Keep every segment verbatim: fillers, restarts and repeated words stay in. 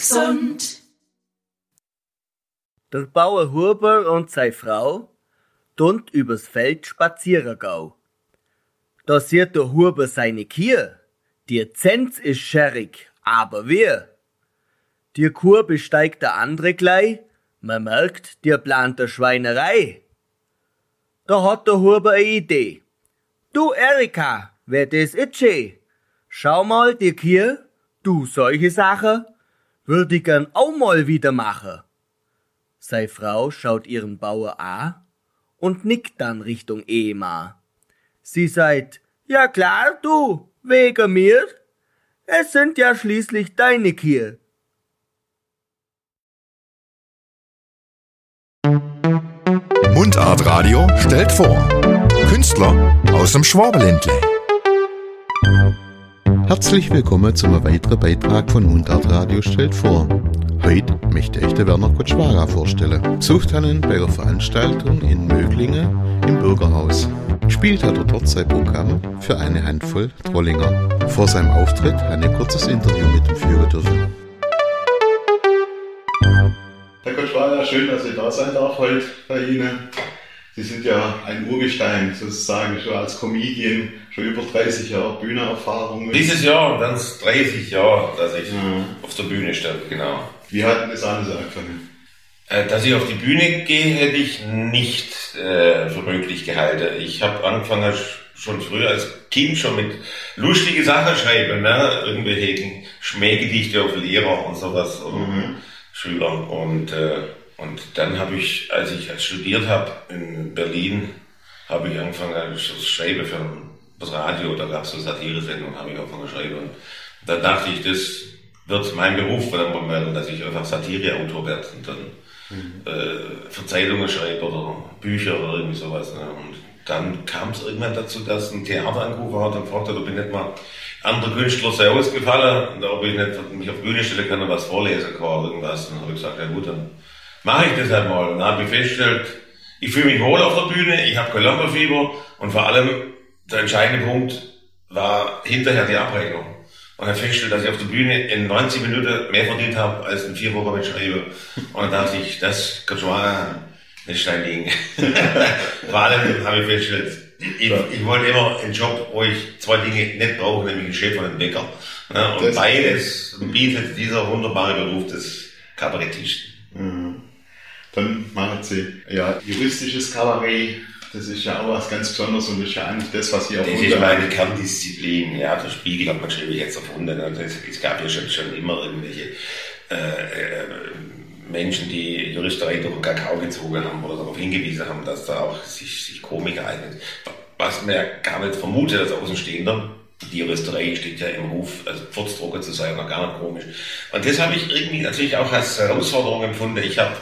Gesund. Der Bauer Huber und seine Frau tunt übers Feld spazieren gau. Da sieht der Huber seine Kier, die Zenz ist scherrig, aber wer? Die Kur besteigt der andere gleich, man merkt, die plant der Schweinerei. Da hat der Huber eine Idee. Du Erika, wer das itche? Schau mal, die Kier, du solche Sachen, würd ich gern auch mal wieder machen. Sei Frau schaut ihren Bauer an und nickt dann Richtung Ehemann. Sie sagt, ja klar, du, wegen mir. Es sind ja schließlich deine Kier. Mundart Radio stellt vor. Künstler aus dem Schwabenländle. Herzlich willkommen zum weiteren Beitrag von Mundart Radio stellt vor. Heute möchte ich den Werner Kotschwara vorstellen. Besucht hat ihn bei der Veranstaltung in Möglingen im Bürgerhaus. Gespielt hat er dort sein Programm für eine Handvoll Trollinger. Vor seinem Auftritt hat er ein kurzes Interview mit ihm führen dürfen. Herr Kotschwara, schön, dass ich da sein darf heute bei Ihnen. Sie sind ja ein Urgestein, sozusagen, schon als Comedian, schon über dreißig Jahre Bühnenerfahrung. Dieses Jahr waren es dreißig Jahre, dass ich ja. auf der Bühne stand, genau. Wie hat denn das alles angefangen? Äh, dass ich auf die Bühne gehe, hätte ich nicht äh, für möglich gehalten. Ich habe angefangen schon früher als Kind schon mit lustige Sachen schreiben, ne? Irgendwelche Schmähgedichte auf Lehrer und sowas, oder mhm. Schüler. Und äh, Und dann habe ich, als ich studiert habe in Berlin, habe ich angefangen zu schreiben für das Radio. Da gab es so Satire-Sendungen, habe ich angefangen zu schreiben. Und dann dachte ich, das wird mein Beruf werden, dass ich einfach Satire-Autor werde und dann mhm. äh, für Zeitungen schreibe oder Bücher oder irgendwie sowas. Ne? Und dann kam es irgendwann dazu, dass ein Theater angerufen hat und fragte, ob ich nicht mal andere Künstler sehr ausgefallen und ob ich nicht mich auf die Bühne stellen kann und was vorlesen kann oder irgendwas. Und dann habe ich gesagt, ja gut, dann mache ich das halt mal. Und dann habe ich festgestellt, ich fühle mich wohl auf der Bühne, ich habe kein Lampenfieber und vor allem der entscheidende Punkt war hinterher die Abrechnung. Und dann festgestellt, dass ich auf der Bühne in neunzig Minuten mehr verdient habe als in vier Wochen mit Schreiben. Und dann dachte ich, das kann schon mal nicht dein Ding. Vor allem habe ich festgestellt, ich, ich wollte immer einen Job, wo ich zwei Dinge nicht brauche, nämlich einen Chef und einen Bäcker. Und das beides bietet dieser wunderbare Beruf des Kabarettisten. Mhm. Dann machen Sie ja juristisches Kabarett, das ist ja auch was ganz Besonderes und das ist ja eigentlich das, was Sie auch Das ist meine Kerndisziplin, ja, der Spiegel hat man natürlich jetzt erfunden. Es gab ja schon, schon immer irgendwelche äh, äh, Menschen, die Juristerei durch den Kakao gezogen haben oder darauf hingewiesen haben, dass da auch sich, sich Komik eignet. Was man ja gar nicht vermutet als Außenstehender. Die Juristerei steht ja im Ruf, also Pfurzdrucker zu sein, noch gar nicht komisch. Und das habe ich irgendwie natürlich auch als Herausforderung empfunden. Ich habe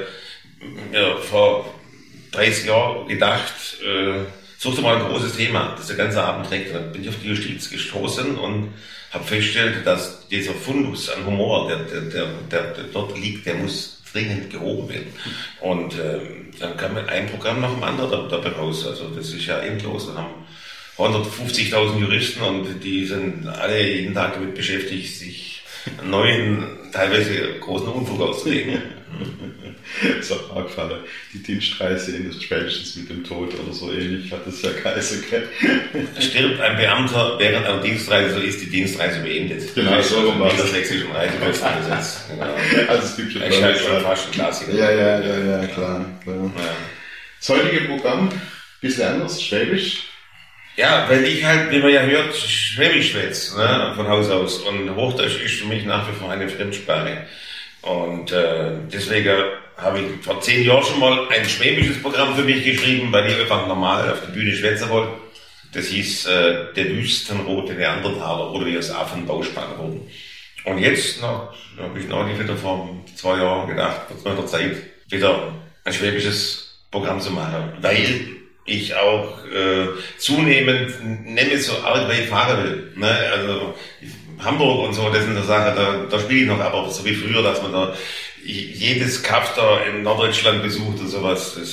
äh, ja, vor dreißig Jahren gedacht, äh, such dir mal ein großes Thema, das der ganze Abend trägt. Und dann bin ich auf die Justiz gestoßen und habe festgestellt, dass dieser Fundus an Humor, der, der, der, der, der dort liegt, der muss dringend gehoben werden. Und äh, dann kam ein Programm nach dem anderen dabei raus. Also das ist ja endlos. Wir haben hundertfünfzigtausend Juristen und die sind alle jeden Tag damit beschäftigt, sich einen neuen, teilweise großen Unfug auszulegen. Das ist auch angefallen. Die Dienstreise in das spätestens mit dem Tod oder so ähnlich hat das ja geheißen. Stirbt ein Beamter während einer Dienstreise, so ist die Dienstreise beendet. Genau, so rum war es. Das sächsischen Reisekostengesetz. Genau. Also es gibt schon, ich halt schon fast ein Klassiker. Ja, ja, ja, ja, klar. klar. Ja. Das heutige Programm, ein bisschen anders, schwäbisch. Ja, weil ich halt, wie man ja hört, Schwäbisch schwätze, ne, von Haus aus. Und Hochdeutsch ist für mich nach wie vor eine Fremdsprache. Und äh, deswegen habe ich vor zehn Jahren schon mal ein schwäbisches Programm für mich geschrieben, weil ich einfach normal auf der Bühne schwätzen wollte. Das hieß äh, der wüstenrote Neandertaler oder wie es Affen Bauspann wurden. Und jetzt noch, habe ich noch nicht wieder vor zwei Jahren gedacht, wird es noch der Zeit, wieder ein schwäbisches Programm zu machen. Weil ich auch äh, zunehmend nicht mehr so arg weit fahren will. Ne? Also Hamburg und so, das sind so Sachen, da, da spiele ich noch, aber so wie früher, dass man da jedes Kaff da in Norddeutschland besucht und sowas, das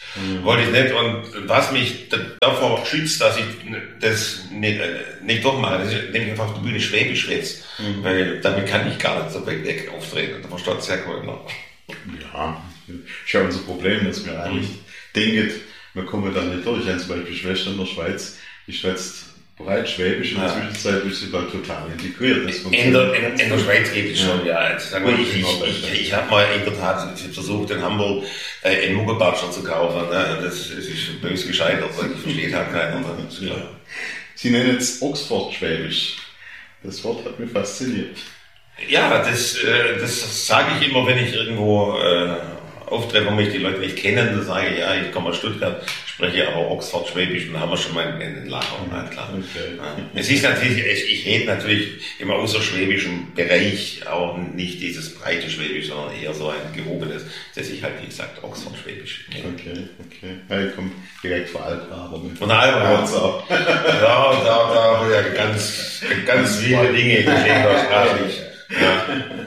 Mhm. Wollte ich nicht. Und was mich davor schützt, dass ich das nicht, nicht doch mache, dass ich nämlich einfach auf der Bühne Schwäbisch schwätze. Mhm. Weil damit kann ich gar nicht so weit weg auftreten. Da versteht es sehr gut noch. Ja, das ist ja unser Problem, dass wir eigentlich mhm. denken, wir kommen da nicht durch. Ich habe zum Beispiel Schwester in der Schweiz, die schwätzt breit Schwäbisch, in der ja. Zwischenzeit ist sie da total integriert. In der, in, in der Schweiz geht es schon, ja. Also, sag mal, ich ich, ich, ich habe mal in der Tat versucht, in Hamburg äh, einen Muggerbatscher zu kaufen. Ne? Das, das ist bös gescheitert, weil das versteht halt keiner. Ja. Sie nennen es Oxford-Schwäbisch. Das Wort hat mich fasziniert. Ja, das, äh, das sage ich immer, wenn ich irgendwo äh, auftrete, wo mich die Leute nicht kennen, dann sage ich, ja, ich komme aus Stuttgart, spreche aber Oxford-Schwäbisch und dann haben wir schon mal einen Lacher. Na klar. Okay. Ja. Es ist natürlich, ich rede natürlich im außerschwäbischen Bereich auch nicht dieses breite Schwäbisch, sondern eher so ein gehobenes, das ich halt, wie gesagt, Oxford-Schwäbisch. Ja. Okay, okay. Ja, ich komme direkt von Alba. Von Alba. Ja, da, da, ja, ganz, ganz viele Dinge geschehen da sprachlich. Ja.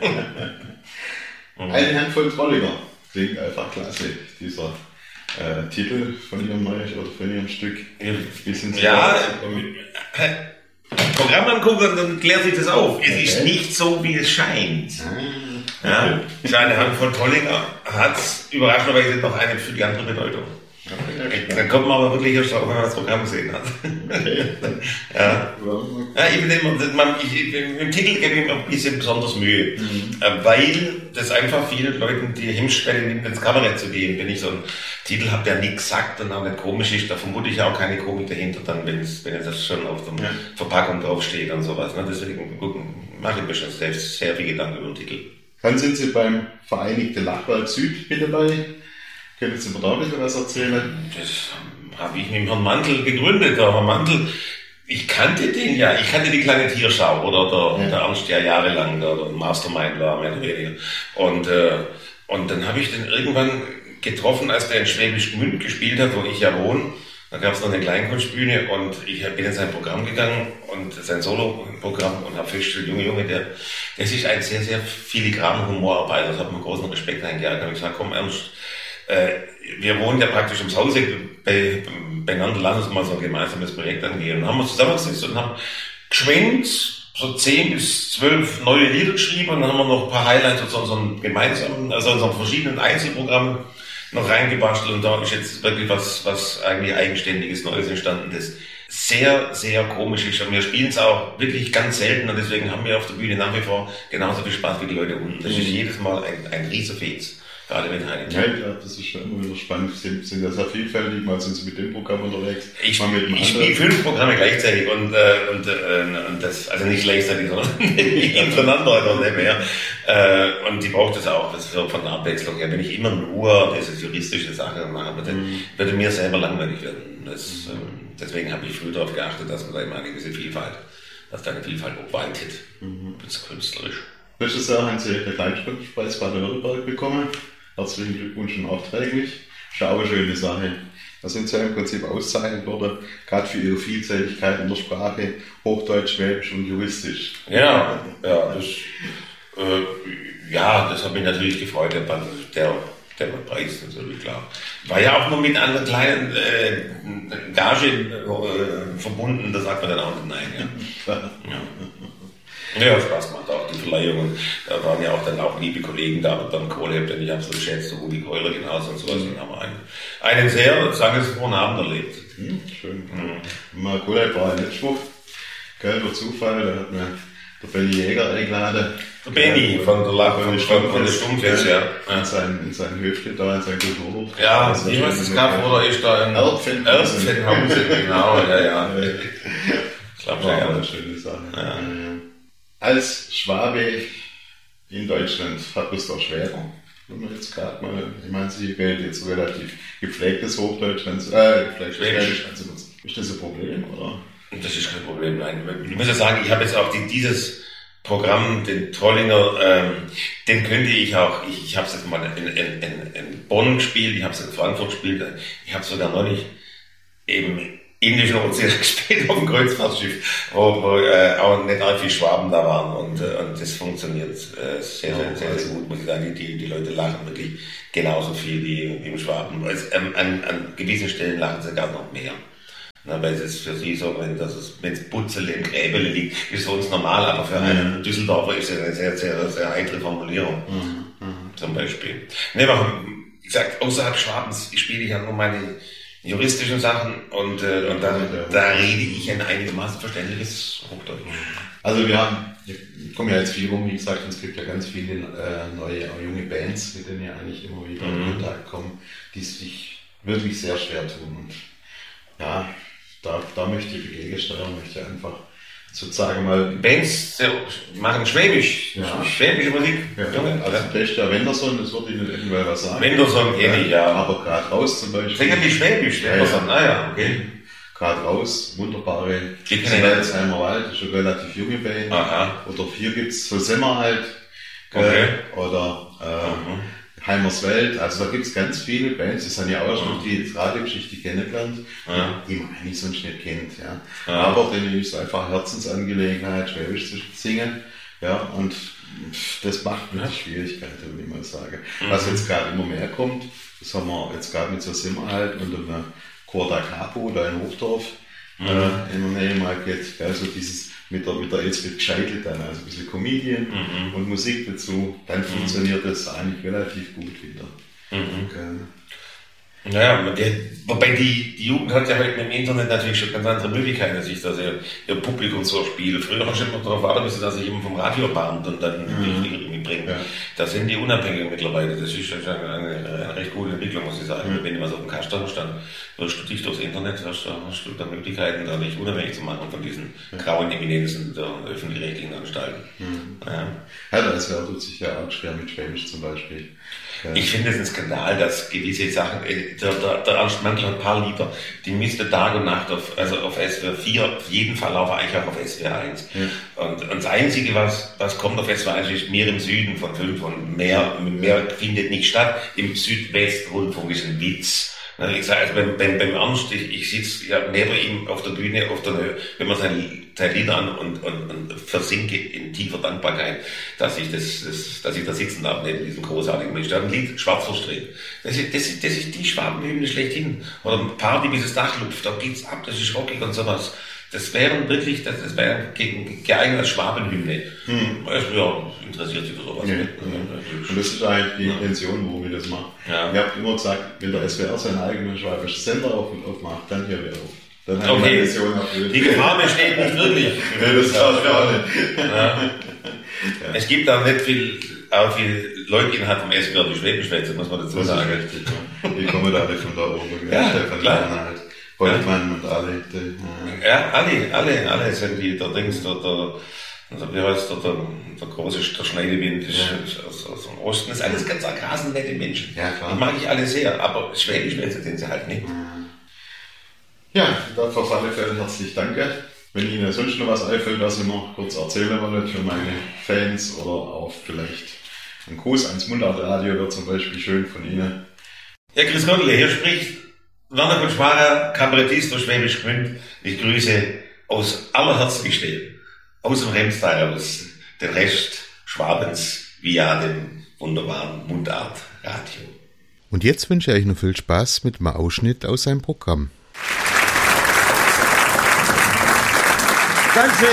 Eine Handvoll Trollinger. Klingt einfach klasse, dieser äh, Titel von Ihrem neuen oder von Ihrem Stück. Wie sind Sie ja, Programm angucken und dann klärt sich das auf. Es okay. ist nicht so, wie es scheint. Ah, ja, okay. Eine Handvoll Trollinger hat überraschenderweise noch eine für die andere Bedeutung. Okay, dann kommt man aber wirklich erst drauf, wenn man das Programm gesehen hat. Okay. Ja. Ja, ich bin immer, man, ich, im Titel gebe ich mir ein bisschen besonders Mühe, mhm. weil das einfach vielen Leuten die Hemmschwelle nimmt, ins Kabarett zu gehen. Wenn ich so einen Titel habe, der nichts sagt und auch nicht komisch ist, da vermute ich auch keine Komik dahinter, dann, wenn es, wenn das schon auf der ja. Verpackung draufsteht und sowas. Ne? Deswegen mache ich mir schon selbst sehr viel Gedanken über den Titel. Dann sind Sie beim Vereinigte Lachwald Süd mit dabei. Können Sie mir da ein bisschen was erzählen? Das habe ich mit Herrn Mantel gegründet. Der Herr Mantel, ich kannte den ja, ich kannte die kleine Tierschau, oder der, ja. der Ernst ja jahrelang, der, der Mastermind war, mehr oder weniger. Und, äh, und dann habe ich den irgendwann getroffen, als der in Schwäbisch Gmünd gespielt hat, wo ich ja wohne. Da gab es noch eine Kleinkunstbühne und ich bin in sein Programm gegangen und sein Solo-Programm und habe festgestellt, Junge, Junge, der, das ist ein sehr, sehr filigraner Humorarbeiter. Das hat mir großen Respekt eingehalten. Da habe ich gesagt, komm Ernst, wir wohnen ja praktisch ums Haus bei, beieinander, lass uns mal so ein gemeinsames Projekt angehen. Und haben wir zusammengesetzt und haben geschwind so zehn bis zwölf neue Lieder geschrieben und dann haben wir noch ein paar Highlights aus unseren gemeinsamen, also unseren verschiedenen Einzelprogrammen noch reingebastelt und da ist jetzt wirklich was, was eigentlich eigenständiges Neues entstanden, das sehr, sehr komisch ist. Und wir spielen es auch wirklich ganz selten und deswegen haben wir auf der Bühne nach wie vor genauso viel Spaß wie die Leute unten. Das ist jedes Mal ein, ein riesen Fets. Gerade mit Heidi. Ja, ich glaube, das ist schon immer wieder spannend. Sie sind ja sehr vielfältig, mal sind Sie mit dem Programm unterwegs. Ich, ich spiele fünf Programme gleichzeitig und, äh, und, äh, und das, also nicht gleichzeitig, sondern hintereinander oder nicht mehr. Äh, und die braucht es auch, das ist so von der Abwechslung her. Wenn ich immer nur diese juristische Sache mache, würde, mhm. würde mir selber langweilig werden. Das, äh, deswegen habe ich früh darauf geachtet, dass man da immer eine gewisse Vielfalt, dass da eine Vielfalt obwaltet. Mhm. Das ist künstlerisch. Letztes Jahr haben Sie den Kleinstadtpreis Baden-Württemberg bekommen. Herzlichen Glückwunsch nachträglich. Ist ja auch eine schöne Sache. Da sind Sie ja im Prinzip ausgezeichnet worden, gerade für Ihre Vielseitigkeit in der Sprache, Hochdeutsch, Schwäbisch und Juristisch. Ja, ja, das, äh, ja, das hat mich natürlich gefreut, der, der, der Preis, natürlich klar. War ja auch nur mit einer kleinen äh, Gage äh, verbunden, da sagt man dann auch nicht nein. Ja. Ja. Ja, Spaß macht auch die Verleihung. Da waren ja auch dann auch liebe Kollegen da mit beim Kohlheb, denn ich habe so geschätzt, so Rudi Keuler genauso und sowas. Mhm. Und haben einen, einen sehr sangesfrohen Abend erlebt. Mhm, schön. Mhm. Mal Kohlheb war ein Netzspruch. Gell, durch Zufall, da hat mir der Benny Jäger eingeladen. Der Benny ja, von der Lach, von, von, von der Stummfest, ja. ja. In sein, in sein Höfchen da, in sein Kulturhof. Ja, wie heißt das Kaff, oder ist da in Erdfennhausen. Genau, ja, ja. Ich glaube, das war eine schöne Sache. Ja. Als Schwabe in Deutschland hat man es doch schwerer, wenn man jetzt gerade mal, ich meine, Sie wählen jetzt relativ gepflegtes Hochdeutsch, äh, gepflegtes Schwäbisch einzunutzen. Ist das ein Problem, oder? Das ist kein Problem, nein. Ich muss ja sagen, ich habe jetzt auch die, dieses Programm, den Trollinger, ähm, den könnte ich auch, ich, ich habe es jetzt mal in, in, in, in Bonn gespielt, ich habe es in Frankfurt gespielt, ich habe sogar neulich eben Indischen Ozean gespielt auf dem Kreuzfahrtschiff, wo, wo äh, auch nicht arg viele Schwaben da waren und, äh, und das funktioniert äh, sehr, sehr, sehr, sehr gut, muss ich sagen. Die, die Leute lachen wirklich genauso viel wie im Schwaben. Also, ähm, an, an gewissen Stellen lachen sie gar noch mehr. Na, weil es für sie so, wenn das wenn's Putzel im Gräbele liegt, ist für uns normal, aber für einen mhm. Düsseldorfer ist es eine sehr, sehr, sehr heitere Formulierung. Mhm. Mhm. Zum Beispiel. Ne, aber wie gesagt, außerhalb Schwabens spiele ich ja nur meine juristischen Sachen und, äh, und da, da rede ich ein einigermaßen verständliches Hochdeutsch. Also wir haben, ich komme ja jetzt viel rum, wie gesagt, und es gibt ja ganz viele äh, neue, junge Bands, mit denen ja eigentlich immer wieder in mhm. Kontakt kommen, die sich wirklich sehr schwer tun. Und ja, da, da möchte ich dagegen steuern, möchte einfach sozusagen mal... Bands machen Schwäbisch, ja. schwäbische Musik. Ja, ja. Also das ist der Wenderson, das würde ich nicht irgendwann was sagen. Wenderson kenne ich, ja. Aber gerade raus zum Beispiel. Sicherlich Schwäbisch, Wenderson, ah ja, okay. Gerade raus, wunderbare Waldesheimer Wald, das ist eine relativ junge Band. Aha. Oder hier gibt's so Semmer halt. Okay. Oder äh, Heimerswelt, also da gibt's ganz viele Bands, das sind ja auch schon die Radiogeschichte kennengelernt, ja. die man eigentlich sonst nicht kennt. Ja. Ja. Aber denen ist einfach Herzensangelegenheit, Schwäbisch zu singen. Ja, und das macht mir die Schwierigkeiten, würde ich mal sagen. Mhm. Was jetzt gerade immer mehr kommt, das haben wir jetzt gerade mit so Simmer halt und einem Chor da Capo, da in Hochdorf, mhm. äh, in der Nähe mal geht, also dieses mit der, mit der Elsbeth Scheitel dann, also ein bisschen Comedian mhm. und Musik dazu, dann mhm. funktioniert das eigentlich relativ gut wieder. Mhm. Okay. Naja, der, wobei die, die Jugend hat ja halt mit dem Internet natürlich schon ganz andere Möglichkeiten, sich da ihr, ihr Publikum so spielt. Früher hast du immer darauf warten müssen, dass sich jemand vom Radio bahnt und dann mhm. irgendwie bringt. Ja. Da sind die unabhängig mittlerweile. Das ist eine, eine, eine recht gute Entwicklung, muss ich sagen. Mhm. Wenn du was auf dem Kasten stand, wirst du dich durchs Internet, hast, hast du da Möglichkeiten, da dich unabhängig zu machen von diesen ja. grauen Eminenzen der öffentlich-rechtlichen Anstalten. Mhm. Ja. Ja, das wäre tut sich ja auch schwer mit Schwäbisch zum Beispiel. Ja. Ich finde es ein Skandal, dass gewisse Sachen, der, der, der Ernst Mandl hat ein paar Lieder, die müsste Tag und Nacht auf, also auf S W R vier, auf jeden Fall aber eigentlich auch auf S W R eins. Ja. Und, und das Einzige, was, was kommt auf S W R eins, ist mehr im Süden von fünf und mehr, mehr findet nicht statt. Im Südwestrundfunk ist ein Witz. Ich sage, also beim, beim, beim Ernst, ich, ich sitze ja neben ihm auf der Bühne, auf der, wenn man sein, sein Lied an und, und, und versinke in tiefer Dankbarkeit, dass ich das, das, dass ich da sitzen darf neben diesem großartigen Mensch. Der hat ein Lied schwarz verstrebt. Das ist, das ist, das ist die Schwabenhymne schlechthin. Oder Party bis das Dach lupft, da geht's ab, das ist rockig und sowas. Das wären wirklich, das, das wäre geeignet als Schwabenhymne. Hm. Also, ja, interessiert sich für sowas. Ja. Und das ist eigentlich die Intention, warum ich das mache. Ja. Ich habe immer gesagt, wenn der S W R seinen eigenen schwäbischen Sender auf, aufmacht, dann hier wieder auf. Dann habe okay. ich meine Vision erfüllt. Die Gefahr besteht nicht wirklich. Ja, das glaube ich auch nicht. Ja. Ja. Es gibt auch nicht viel, auch viele Leute innerhalb vom S W R, die Schwäbisch schwätzen, muss man dazu das sagen. Richtig, ja. Die kommen da alle von da oben. Ja, Stefan klar. Halt. Goldmann und alle. Die, ja, alle, alle, alle sind die, der Dings, der, der, der, wie heißt der, der, der große, der Schneidewind ist ja. aus, aus dem Osten. Das ist alles ganz nette Menschen. Ja, klar. Die mag ich alle sehr, aber Schwäbisch schwätzen sie halt nicht. Ja, dafür auf alle Fälle herzlich danke. Wenn Ihnen sonst noch was einfällt, was ich noch kurz erzählen wollte für meine Fans oder auch vielleicht ein Gruß ans Mundartradio wäre zum Beispiel schön von Ihnen. Ja, Chris Gondele, hier spricht Werner Kutschmacher, Kabarettist aus Schwäbisch Gmünd. Ich grüße aus aller Herzlichste, aus dem Remstal, aus den Rest Schwabens via dem wunderbaren Mundart Radio. Und jetzt wünsche ich euch noch viel Spaß mit einem Ausschnitt aus seinem Programm. Danke.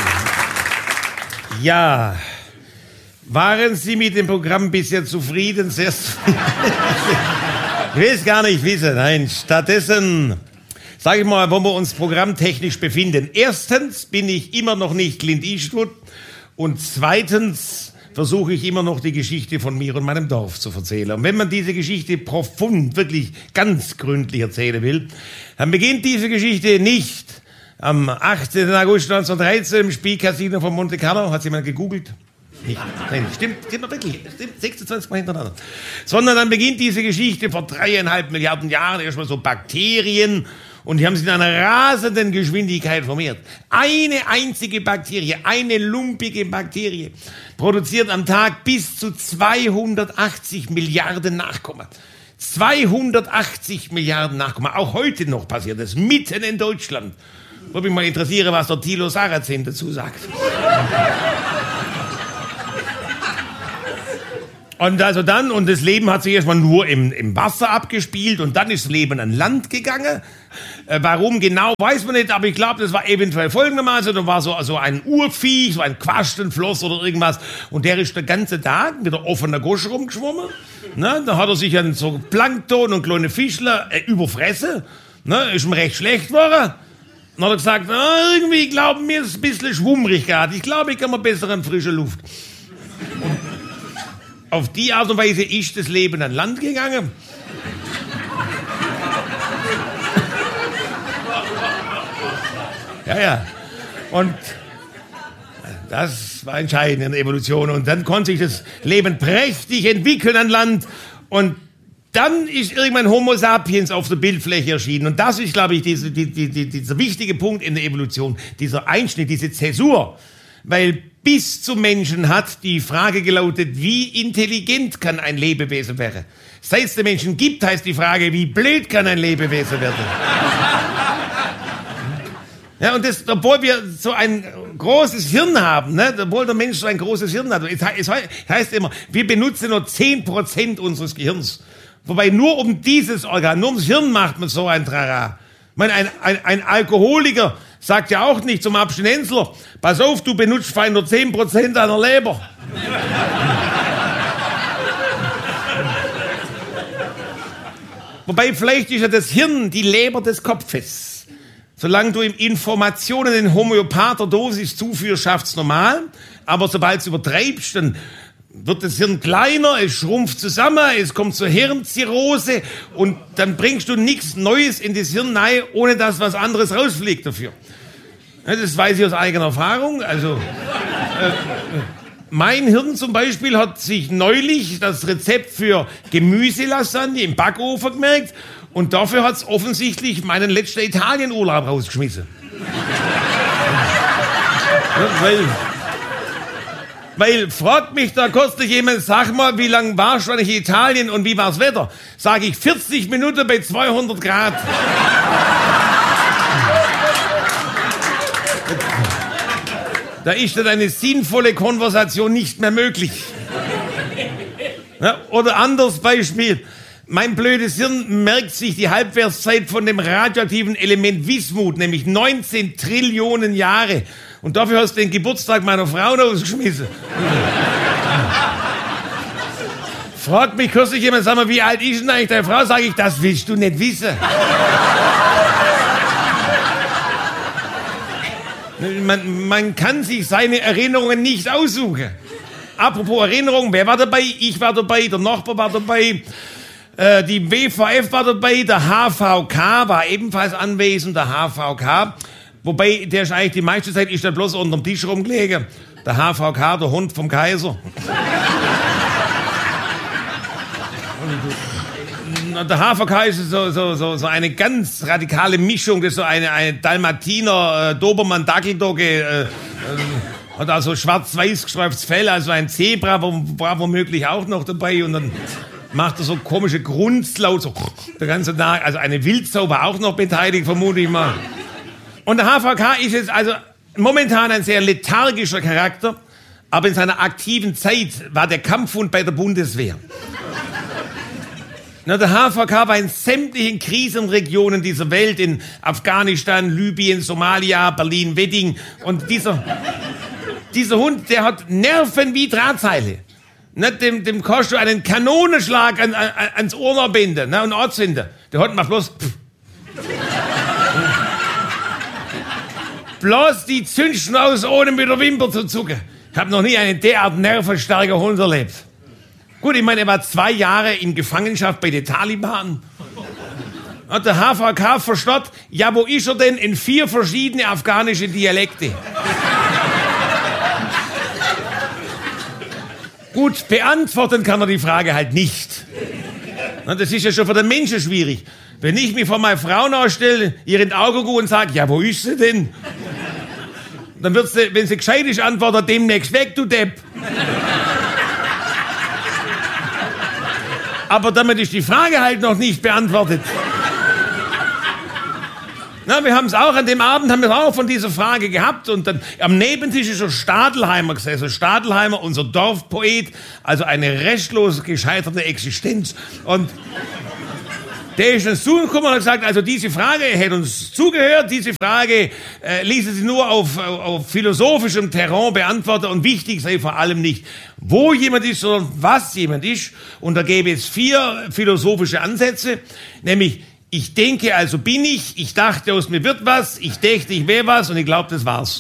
Ja, waren Sie mit dem Programm bisher zufrieden? Sehr zufrieden. Ich will es gar nicht wissen. Nein, stattdessen sage ich mal, wo wir uns programmtechnisch befinden. Erstens bin ich immer noch nicht Clint Eastwood und zweitens versuche ich immer noch die Geschichte von mir und meinem Dorf zu erzählen. Und wenn man diese Geschichte profund, wirklich ganz gründlich erzählen will, dann beginnt diese Geschichte nicht am achtzehnten August neunzehnhundertdreizehn im Spielcasino von Monte Carlo. Hat jemand gegoogelt? Nicht. Nein, stimmt, stimmt wirklich. Stimmt, sechsundzwanzig Mal hintereinander. Sondern dann beginnt diese Geschichte vor dreieinhalb Milliarden Jahren erstmal so Bakterien und die haben sich in einer rasenden Geschwindigkeit vermehrt. Eine einzige Bakterie, eine lumpige Bakterie, produziert am Tag bis zu zweihundertachtzig Milliarden Nachkommen. zweihundertachtzig Milliarden Nachkommen. Auch heute noch passiert das, mitten in Deutschland. Würde mich mal interessieren, was der Thilo Sarrazin dazu sagt. Und also dann, und das Leben hat sich erstmal nur im, im Wasser abgespielt und dann ist das Leben an Land gegangen. Äh, warum genau, weiß man nicht, aber ich glaube, das war eventuell folgendermaßen, da war so also ein Urviech, so ein Quastenfloss oder irgendwas und der ist den ganzen Tag mit der offenen Gosch rumgeschwommen. Ne? Da hat er sich an so Plankton und kleine Fischler äh, überfressen, ne? Ist ihm recht schlecht geworden. Dann hat er gesagt, na, irgendwie glauben mir ist ein bisschen schwummrig gerade, ich glaube, ich kann mal besser an frische Luft. Und auf die Art und Weise ist das Leben an Land gegangen. Ja, ja. Und das war entscheidend in der Evolution. Und dann konnte sich das Leben prächtig entwickeln an Land. Und dann ist irgendwann Homo sapiens auf der Bildfläche erschienen. Und das ist, glaube ich, diese, die, die, die, dieser wichtige Punkt in der Evolution, dieser Einschnitt, diese Zäsur. Weil bis zum Menschen hat die Frage gelautet, wie intelligent kann ein Lebewesen werden? Seit es den Menschen gibt, heißt die Frage, wie blöd kann ein Lebewesen werden? Ja, und das, obwohl wir so ein großes Hirn haben, ne, obwohl der Mensch so ein großes Hirn hat, es, es heißt immer, wir benutzen nur zehn Prozent unseres Gehirns. Wobei nur um dieses Organ, nur ums Hirn macht man so ein Trara. Ich meine, ein, ein, ein Alkoholiker sagt ja auch nicht zum Abstinenzler, pass auf, du benutzt fein nur zehn Prozent deiner Leber. Wobei vielleicht ist ja das Hirn die Leber des Kopfes. Solange du ihm Informationen in homöopather Dosis zuführst, schafft's normal. Aber sobald du übertreibst, dann wird das Hirn kleiner, es schrumpft zusammen, es kommt zur Hirnzirrhose und dann bringst du nichts Neues in das Hirn rein, ohne dass was anderes rausfliegt dafür. Das weiß ich aus eigener Erfahrung. Also äh, mein Hirn zum Beispiel hat sich neulich das Rezept für Gemüselasagne im Backofen gemerkt und dafür hat es offensichtlich meinen letzten Italienurlaub rausgeschmissen. Ja, weil... Weil, fragt mich da kurz jemand, sag mal, wie lange warst du eigentlich in Italien und wie war's Wetter? Sag ich, vierzig Minuten bei zweihundert Grad. Da ist dann eine sinnvolle Konversation nicht mehr möglich. Ja, oder anderes Beispiel. Mein blödes Hirn merkt sich die Halbwertszeit von dem radioaktiven Element Wismut, nämlich neunzehn Trillionen Jahre. Und dafür hast du den Geburtstag meiner Frau rausgeschmissen. Fragt mich kürzlich jemand, sag mal, wie alt ist denn eigentlich deine Frau? Sag ich, das willst du nicht wissen. Man, man kann sich seine Erinnerungen nicht aussuchen. Apropos Erinnerung, wer war dabei? Ich war dabei, der Nachbar war dabei, äh, die W V F war dabei, der H V K war ebenfalls anwesend, der H V K. Wobei, der ist eigentlich die meiste Zeit ist der bloß unterm Tisch rumgelegen. Der H V K, der Hund vom Kaiser. Und der H V K ist so, so, so, so eine ganz radikale Mischung. Das ist so eine, eine Dalmatiner, äh, Dobermann, Dackeldogge, äh, äh, hat also schwarz-weiß gestreiftes Fell, also ein Zebra war womöglich auch noch dabei. Und dann macht er so komische Grunzlaut, so der ganze Tag. Also eine Wildsau war auch noch beteiligt, vermute ich mal. Und der H V K ist jetzt also momentan ein sehr lethargischer Charakter, aber in seiner aktiven Zeit war der Kampfhund bei der Bundeswehr. Na, der H V K war in sämtlichen Krisenregionen dieser Welt, in Afghanistan, Libyen, Somalia, Berlin, Wedding. Und dieser, dieser Hund, der hat Nerven wie Drahtseile. Na, dem, dem kannst du einen Kanonenschlag an, an, ans Ohr binden, na, und anzünden. Der Hund macht bloß... Pff. Bloß die Zündchen aus, ohne mit der Wimper zu zucken. Ich habe noch nie einen derart nervenstarken Hund erlebt. Gut, ich meine, er war zwei Jahre in Gefangenschaft bei den Taliban. Hat der H V K verstanden, ja, wo ist er denn? In vier verschiedene afghanische Dialekte. Gut, beantworten kann er die Frage halt nicht. Das ist ja schon für den Menschen schwierig. Wenn ich mich vor meine Frau nachstelle, ihr in die Augen gucke und sage, ja, wo ist sie denn? Dann wird sie, wenn sie gescheit ist, antworten, demnächst weg, du Depp. Aber damit ist die Frage halt noch nicht beantwortet. Na, wir haben es auch an dem Abend, haben wir auch von dieser Frage gehabt und dann am Nebentisch ist so Stadelheimer gesessen. Stadelheimer, unser Dorfpoet, also eine restlos gescheiterte Existenz. Und der ist uns zugekommen und hat gesagt, also diese Frage, er hätte uns zugehört, diese Frage äh, ließe sich nur auf, auf philosophischem Terrain beantworten und wichtig sei vor allem nicht, wo jemand ist, sondern was jemand ist. Und da gäbe es vier philosophische Ansätze, nämlich ich denke, also bin ich, ich dachte, aus mir wird was, ich dächte, ich wäre was und ich glaube, das war's.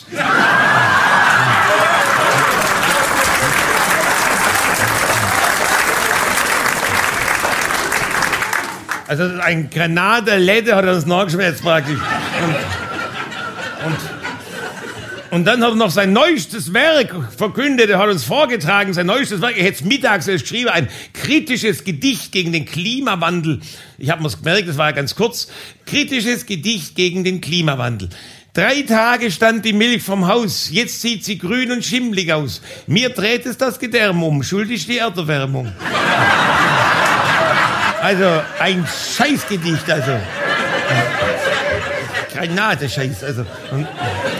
Also ein Granate-Lette hat er uns nachgeschwätzt praktisch. Und, und, und dann hat er noch sein neuestes Werk verkündet, er hat uns vorgetragen, sein neuestes Werk, er hätte es mittags geschrieben, ein kritisches Gedicht gegen den Klimawandel. Ich habe mir's gemerkt, das war ja ganz kurz. Kritisches Gedicht gegen den Klimawandel. Drei Tage stand die Milch vom Haus, jetzt sieht sie grün und schimmlig aus. Mir dreht es das Gedärm um, schuld ist die Erderwärmung. Also, ein Scheißgedicht, also. Granate-Scheiß, also. Und,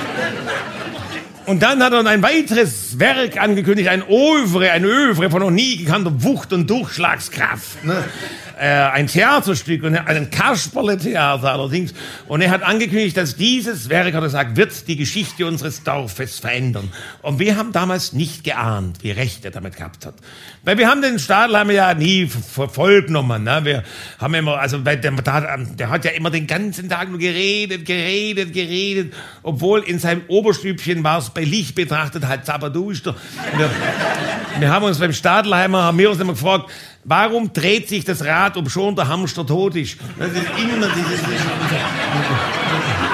und dann hat er ein weiteres Werk angekündigt, ein Övre, ein Övre von noch nie gekannter Wucht und Durchschlagskraft. Ne? Äh, ein Theaterstück, und ein Kasperle-Theater allerdings. Und er hat angekündigt, dass dieses Werk, hat er gesagt, wird die Geschichte unseres Dorfes verändern. Und wir haben damals nicht geahnt, wie recht er damit gehabt hat. Weil wir haben den Stadelheimer ja nie verfolgt genommen. Ne? Wir haben immer, also bei dem, der hat ja immer den ganzen Tag nur geredet, geredet, geredet, obwohl in seinem Oberstübchen war es bei Licht betrachtet halt zapperduster. Wir, wir haben uns beim Stadelheimer, haben wir uns immer gefragt, warum dreht sich das Rad, ob schon der Hamster tot ist? Das ist immer dieses...